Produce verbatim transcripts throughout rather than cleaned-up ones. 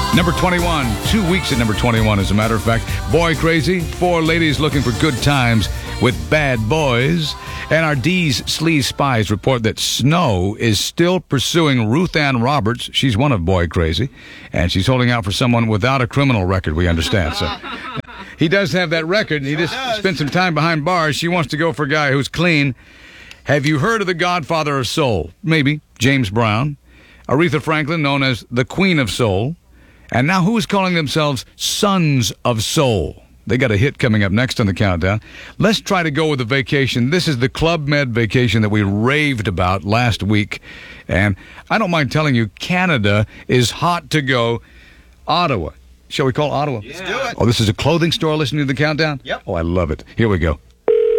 Number twenty-one, two weeks at number twenty-one, as a matter of fact. Boy Crazy, four ladies looking for good times with bad boys. And our D's Sleaze Spies report that Snow is still pursuing Ruth Ann Roberts. She's one of Boy Crazy. And she's holding out for someone without a criminal record, we understand. So he does have that record, and he just spent some time behind bars. She wants to go for a guy who's clean. Have you heard of the Godfather of Soul? Maybe. James Brown. Aretha Franklin, known as the Queen of Soul. And now who is calling themselves Sons of Soul? They got a hit coming up next on the countdown. Let's try to go with a vacation. This is the Club Med vacation that we raved about last week. And I don't mind telling you, Canada is hot to go. Ottawa. Shall we call Ottawa? Yeah. Let's do it. Oh, this is a clothing store listening to the countdown? Yep. Oh, I love it. Here we go.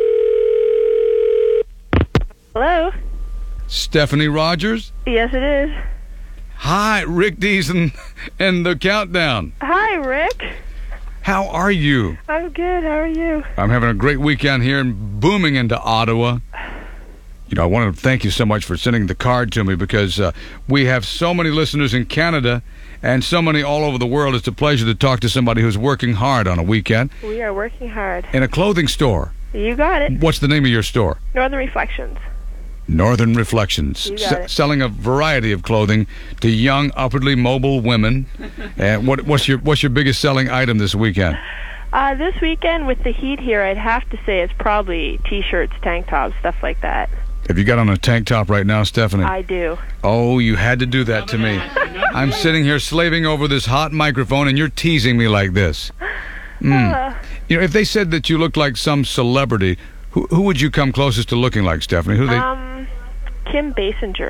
Hello? Stephanie Rogers? Yes, it is. Hi, Rick Dees and, and the countdown. Hi, Rick. How are you? I'm good. How are you? I'm having a great weekend here and booming into Ottawa. You know, I want to thank you so much for sending the card to me because uh, we have so many listeners in Canada and so many all over the world. It's a pleasure to talk to somebody who's working hard on a weekend. We are working hard. In a clothing store. You got it. What's the name of your store? Northern Reflections. Northern Reflections. You got it. Selling a variety of clothing to young, upwardly mobile women. And what, what's your what's your biggest selling item this weekend? Uh, this weekend with the heat here, I'd have to say it's probably T-shirts, tank tops, stuff like that. Have you got on a tank top right now, Stephanie? I do. Oh, you had to do that to me. I'm sitting here slaving over this hot microphone, and you're teasing me like this. Mm. Uh, You know, if they said that you looked like some celebrity, who, who would you come closest to looking like, Stephanie? Who they? um, Kim Basinger.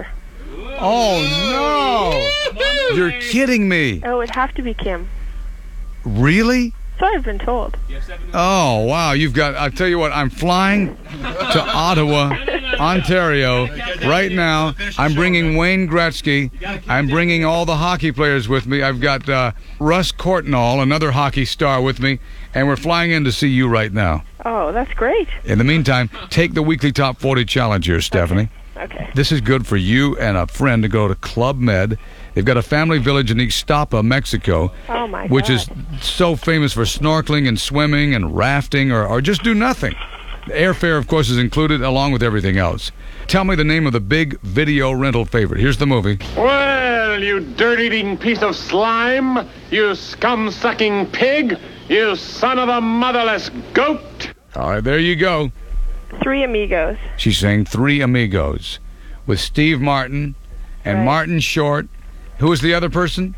Oh, no! You're kidding me. Oh, it'd have to be Kim. Really? So I've been told. Oh, wow. You've got, I'll tell you what, I'm flying to Ottawa, Ontario, right now. I'm bringing Wayne Gretzky. I'm bringing all the hockey players with me. I've got uh, Russ Courtnall, another hockey star, with me, and we're flying in to see you right now. Oh, that's great. In the meantime, take the weekly Top forty challenge here, Stephanie. Okay. This is good for you and a friend to go to Club Med. They've got a family village in Ixtapa, Mexico, Oh, my which God. is so famous for snorkeling and swimming and rafting or, or just do nothing. The airfare, of course, is included along with everything else. Tell me the name of the big video rental favorite. Here's the movie. Well, you dirt-eating piece of slime, you scum-sucking pig, you son of a motherless goat. All right, there you go. Three Amigos. She's saying Three Amigos with Steve Martin and Right. Martin Short. Who was the other person?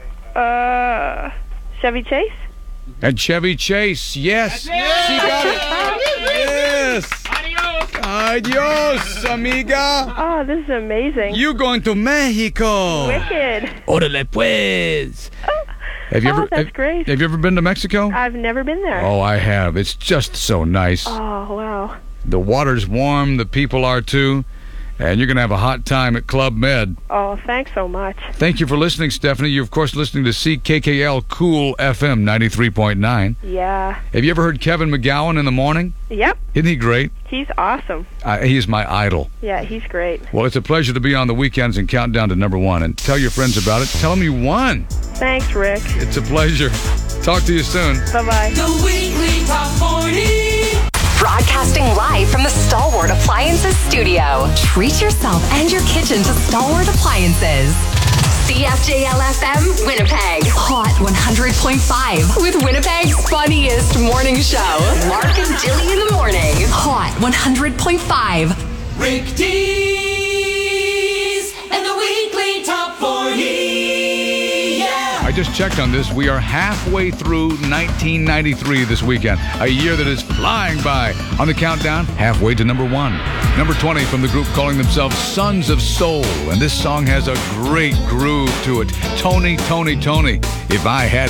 Uh, Chevy Chase? And Chevy Chase. Yes. She got it. Yes. Adios, amiga. Oh, this is amazing. You going to Mexico? Wicked. Órale pues. Have you Oh, ever? that's have, great. Have you ever been to Mexico? I've never been there. Oh, I have. It's just so nice. Oh, wow. The water's warm. The people are too. And you're going to have a hot time at Club Med. Oh, thanks so much. Thank you for listening, Stephanie. You're, of course, listening to C K K L Cool F M ninety-three point nine. Yeah. Have you ever heard Kevin McGowan in the morning? Yep. Isn't he great? He's awesome. Uh, he's my idol. Yeah, he's great. Well, it's a pleasure to be on the weekends and count down to number one. And tell your friends about it. Tell them you won. Thanks, Rick. It's a pleasure. Talk to you soon. Bye-bye. The weekly Top forty. Broadcasting live from the Stalwart Appliances studio. Treat yourself and your kitchen to Stalwart Appliances. C F J L F M, Winnipeg. Hot one hundred point five with Winnipeg's funniest morning show. Lark and Dilly in the morning. Hot one hundred point five. Rick Dees and the weekly Top forty. Yeah. I just checked on this. We are halfway through nineteen ninety-three this weekend. A year that is flying by. On the countdown, halfway to number one. Number twenty from the group calling themselves Sons of Soul. And this song has a great groove to it. Tony, Tony, Tony. If I had